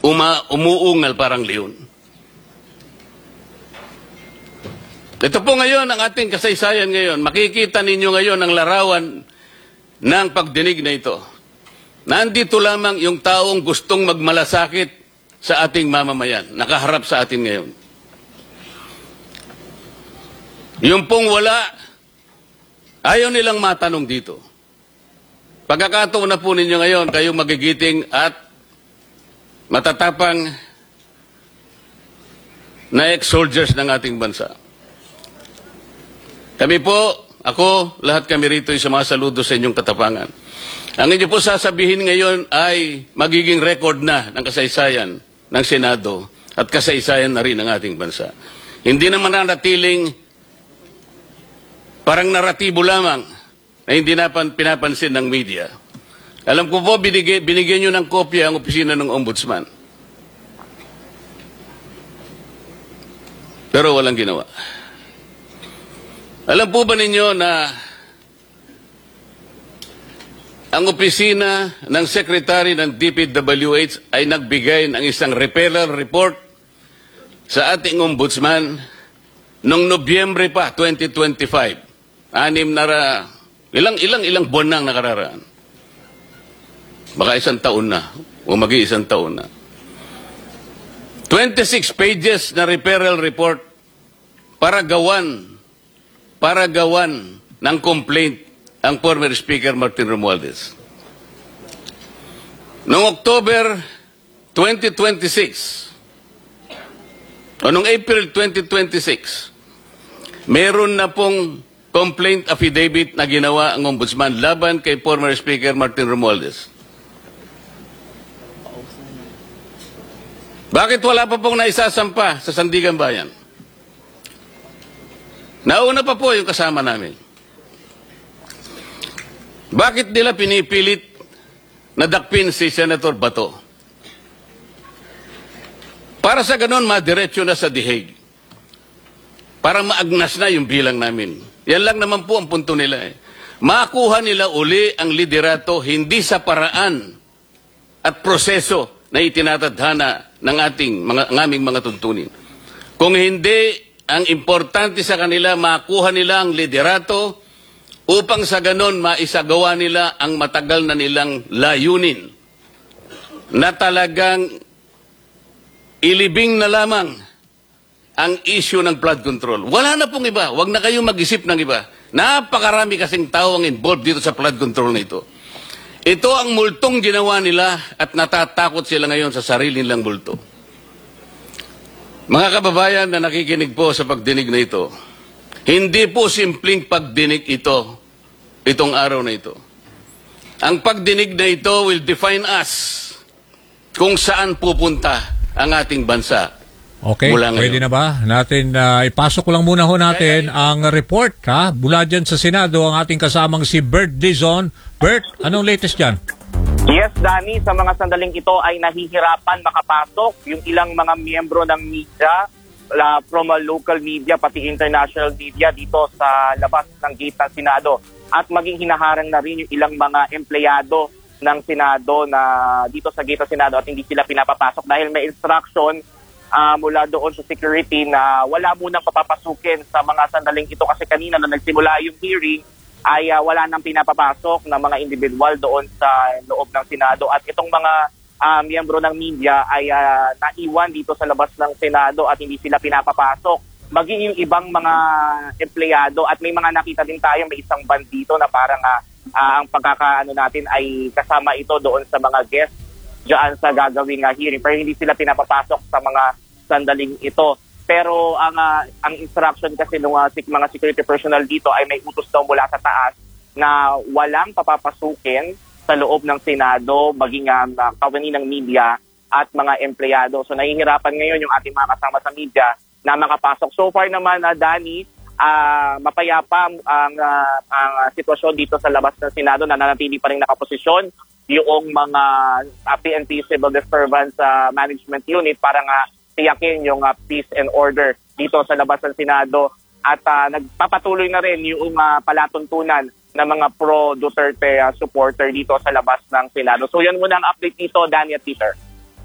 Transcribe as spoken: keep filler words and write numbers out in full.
uma, umuungal parang leon. Ito po ngayon ang ating kasaysayan ngayon. Makikita ninyo ngayon ang larawan ng pagdinig na ito. Nandito lamang yung taong gustong magmalasakit sa ating mamamayan. Nakaharap sa atin ngayon. Yung pong wala, ayaw nilang matanong dito. Pagkakataon na po ninyo ngayon, kayo magigiting at matatapang na ex-soldiers ng ating bansa. Kami po, ako, lahat kami rito ay sumasaludo sa inyong katapangan. Ang inyo po sasabihin ngayon ay magiging record na ng kasaysayan ng Senado at kasaysayan na rin ng ating bansa. Hindi naman nanatiling parang naratibo lamang na hindi na pinapansin ng media. Alam ko po, binigay, binigyan nyo ng kopya ang opisina ng Ombudsman. Pero walang ginawa. Alam po ba ninyo na ang opisina ng Secretary ng D P W H ay nagbigay ng isang referral report sa ating Ombudsman noong Nobyembre pa, twenty twenty-five. Anim na ra, ilang, ilang, ilang buwan nang nakararaan. Baka isang taon na, o mag-iisang taon na. twenty-six pages na referral report para gawan para gawan ng complaint ang former Speaker Martin Romualdez. Noong October twenty twenty-six, o noong April twenty twenty-six, meron na pong complaint affidavit na ginawa ang Ombudsman laban kay former Speaker Martin Romualdez. Bakit wala pa pong naisasampa sa Sandigan Bayan? Nauna pa po yung kasama namin. Bakit nila pinipilit na dakpin si Senator Bato? Para sa ganon, madiretso na sa The Hague. Para maagnas na yung bilang namin. Yan lang naman po ang punto nila. Eh. Makuha nila uli ang liderato hindi sa paraan at proseso na itinatadhana ng ating mga, ng aming mga tuntunin. Kung hindi, ang importante sa kanila, makuha nila ang liderato upang sa ganon maisagawa nila ang matagal na nilang layunin na talagang ilibing na lamang ang issue ng flood control. Wala na pong iba. Huwag na kayong mag-isip ng iba. Napakarami kasing tao ang involved dito sa flood control na ito. Ito ang multong ginawa nila at natatakot sila ngayon sa sarili nilang multo. Mga kababayan na nakikinig po sa pagdinig na ito, hindi po simpleng pagdinig ito, itong araw na ito. Ang pagdinig na ito will define us kung saan pupunta ang ating bansa. Okay, pwede na ba? Natin, uh, ipasok ko lang muna ho natin ang report ha? Mula dyan sa Senado, ang ating kasamang si Bert Dizon. Bert, anong latest dyan? Yes, Danny, sa mga sandaling ito ay nahihirapan makapasok yung ilang mga miyembro ng media uh, from a local media pati international media dito sa labas ng gate ng Senado. At maging hinaharang na rin yung ilang mga empleyado ng Senado na dito sa gate ng Senado at hindi sila pinapapasok dahil may instruction uh, mula doon sa security na wala munang papapasukin sa mga sandaling ito kasi kanina na nagsimula yung hearing ay uh, wala nang pinapapasok ng mga individual doon sa loob ng Senado. At itong mga uh, miyembro ng media ay uh, naiwan dito sa labas ng Senado at hindi sila pinapapasok. Maging yung ibang mga empleyado at may mga nakita din tayo, may isang van dito na parang uh, uh, ang pagkakaano natin ay kasama ito doon sa mga guests dyan sa gagawing uh, hearing. Pero hindi sila pinapapasok sa mga sandaling ito. Pero ang uh, ang instruction kasi ng uh, mga security personnel dito ay may utos daw mula sa taas na walang papapasukin sa loob ng Senado, maging uh, kawani ng media at mga empleyado. So nahihirapan ngayon yung ating mga kasama sa media na makapasok. So far naman, uh, Danny, uh, mapayapa ang, uh, ang sitwasyon dito sa labas ng Senado na nanatili pa rin nakaposisyon yung mga uh, P N P Civil Disturbance uh, Management Unit para nga tiyakin yung uh, peace and order dito sa labas ng Senado at uh, nagpapatuloy na rin yung uh, palatuntunan ng mga pro-Duterte uh, supporter dito sa labas ng Senado. So yan muna ang update dito, Danny at Peter.